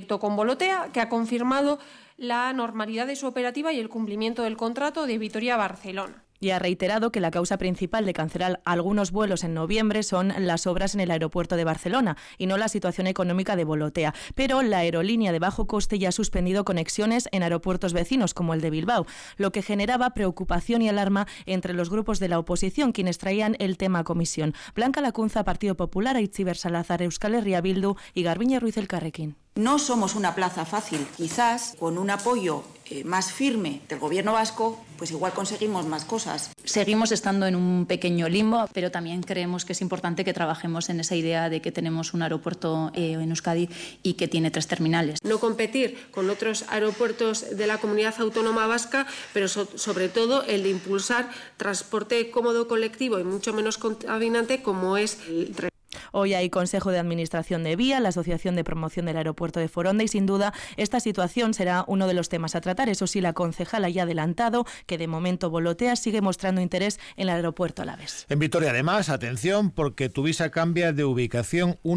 proyecto con Volotea, que ha confirmado la normalidad de su operativa y el cumplimiento del contrato de Vitoria-Barcelona. Y ha reiterado que la causa principal de cancelar algunos vuelos en noviembre son las obras en el aeropuerto de Barcelona y no la situación económica de Volotea. Pero la aerolínea de bajo coste ya ha suspendido conexiones en aeropuertos vecinos como el de Bilbao, lo que generaba preocupación y alarma entre los grupos de la oposición, quienes traían el tema a comisión. Blanca Lacunza, Partido Popular, Aitziber Salazar, Euskal Herria Bildu y Garbiñe Ruiz Elkarrekin. No somos una plaza fácil. Quizás con un apoyo más firme del Gobierno vasco, pues igual conseguimos más cosas. Seguimos estando en un pequeño limbo, pero también creemos que es importante que trabajemos en esa idea de que tenemos un aeropuerto en Euskadi y que tiene 3 terminales. No competir con otros aeropuertos de la Comunidad Autónoma Vasca, pero sobre todo el de impulsar transporte cómodo colectivo y mucho menos contaminante como es el tren. Hoy hay Consejo de Administración de Vía, la Asociación de Promoción del Aeropuerto de Foronda y sin duda esta situación será uno de los temas a tratar. Eso sí, la concejala ya ha adelantado que de momento Volotea sigue mostrando interés en el aeropuerto alavés. En Vitoria además, atención, porque Tuvisa cambia de ubicación